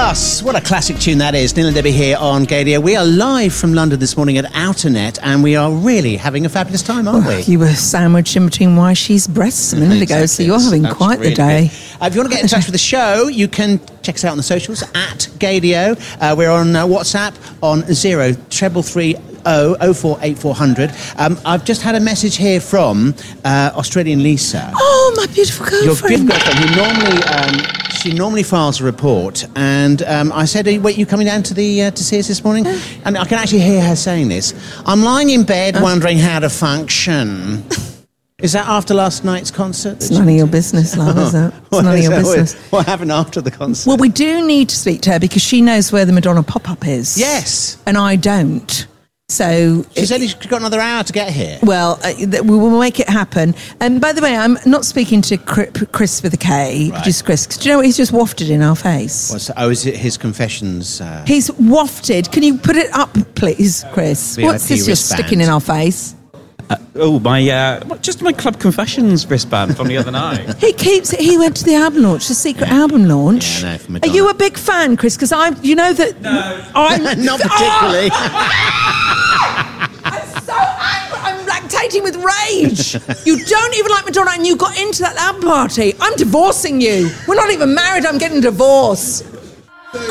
Us, what a classic tune that is. Neil and Debbie here on Gadio. We are live from London this morning at Outernet, and we are really having a fabulous time, aren't we? You were sandwiched in between She's breasts a minute ago, so you're having quite the day. If you want to get in touch with the show, you can check us out on the socials at Gadio. We're on WhatsApp on 0330 048400. I've just had a message here from Australian Lisa. Oh, my beautiful girlfriend. Your beautiful girlfriend, who she normally files a report, and I said, "Wait, you coming down to see us this morning?" And I can actually hear her saying this. I'm lying in bed wondering how to function. Is that after last night's concert? It's none of your business, love, is it? It's none of your business. What happened after the concert? Well, we do need to speak to her because she knows where the Madonna pop-up is. Yes. And I don't. So she said she's got another hour to get here. Well, we will make it happen. And by the way, I'm not speaking to Chris with a K, right. Just Chris. Do you know what he's just wafted in our face? Is it his confessions? He's wafted. Can you put it up, please, Chris? VIP What's this you're sticking in our face? Just my Club Confessions wristband from the other night. He went to the album launch, the secret album launch. Yeah, I know, for Are Madonna. you a big fan, Chris? Because you know that. No. Not particularly. I'm so angry. I'm lactating with rage. You don't even like Madonna, and you got into that album party. I'm divorcing you. We're not even married. I'm getting divorced.